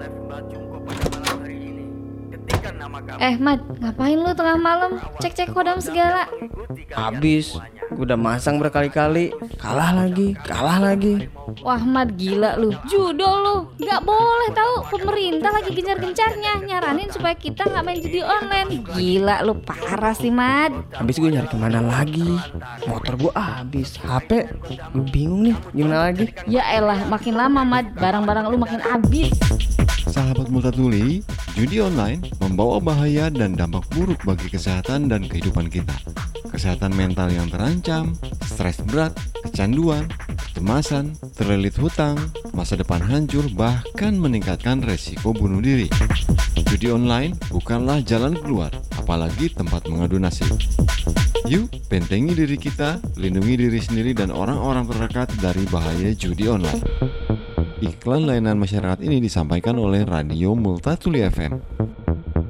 Mad, ngapain lu tengah malam cek-cek kodam segala? Habis, gue udah masang berkali-kali, kalah lagi. Wah Mad, gila lu, judol lu. Gak boleh tahu, pemerintah lagi gencar-gencarnya nyaranin supaya kita gak main judi online. Gila lu, parah sih Mad. Habis gue nyari kemana lagi? Motor gue habis, HP gue bingung nih, gimana lagi? Ya elah, makin lama Mad, barang-barang lu makin habis. Sahabat Multatuli, judi online membawa bahaya dan dampak buruk bagi kesehatan dan kehidupan kita. Kesehatan mental yang terancam, stres berat, kecanduan, kecemasan, terlilit hutang, masa depan hancur, bahkan meningkatkan resiko bunuh diri. Judi online bukanlah jalan keluar, apalagi tempat mengadu nasib. Yuk, bentengi diri kita, lindungi diri sendiri dan orang-orang terdekat dari bahaya judi online. Iklan layanan masyarakat ini disampaikan oleh Radio Multatuli FM.